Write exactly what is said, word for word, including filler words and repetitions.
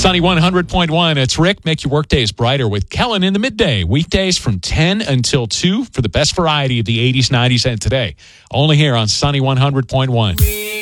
Sunny one hundred point one. It's Rick. Make your workdays brighter with Kellen in the midday. Weekdays from ten until two for the best variety of the eighties, nineties, and today. Only here on Sunny one hundred point one.